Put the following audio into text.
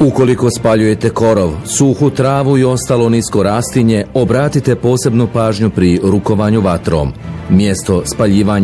Ukoliko spaljujete korov, suhu travu i ostalo nisko rastinje, obratite posebnu pažnju pri rukovanju vatrom. Mjesto spaljivanja